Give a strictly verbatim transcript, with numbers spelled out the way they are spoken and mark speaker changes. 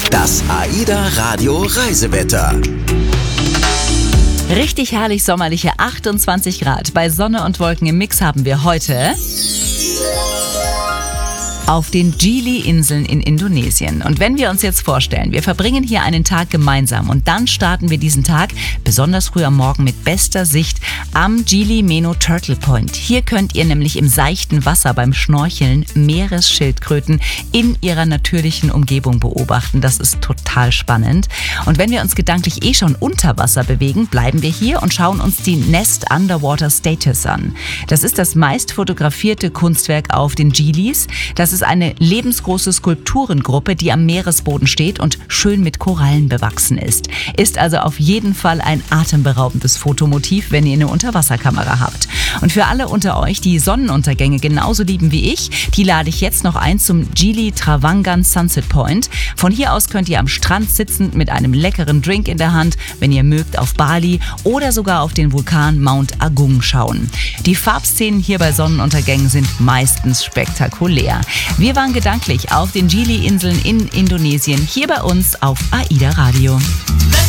Speaker 1: Das AIDA Radio Reisewetter.
Speaker 2: Richtig herrlich sommerliche achtundzwanzig Grad. Bei Sonne und Wolken im Mix haben wir heute auf den Gili-Inseln in Indonesien. Und wenn wir uns jetzt vorstellen, wir verbringen hier einen Tag gemeinsam und dann starten wir diesen Tag besonders früh am Morgen mit bester Sicht am Gili Meno Turtle Point. Hier könnt ihr nämlich im seichten Wasser beim Schnorcheln Meeresschildkröten in ihrer natürlichen Umgebung beobachten. Das ist total spannend. Und wenn wir uns gedanklich eh schon unter Wasser bewegen, bleiben wir hier und schauen uns die Nest Underwater Statues an. Das ist das meist fotografierte Kunstwerk auf den Gilis. Das ist eine lebensgroße Skulpturengruppe, die am Meeresboden steht und schön mit Korallen bewachsen ist. Ist also auf jeden Fall ein atemberaubendes Fotomotiv, wenn ihr eine Unterwasserkamera habt. Und für alle unter euch, die Sonnenuntergänge genauso lieben wie ich, die lade ich jetzt noch ein zum Gili Trawangan Sunset Point. Von hier aus könnt ihr am Strand sitzend mit einem leckeren Drink in der Hand, wenn ihr mögt, auf Bali oder sogar auf den Vulkan Mount Agung schauen. Die Farbszenen hier bei Sonnenuntergängen sind meistens spektakulär. Wir waren gedanklich auf den Gili-Inseln in Indonesien, hier bei uns auf AIDA Radio.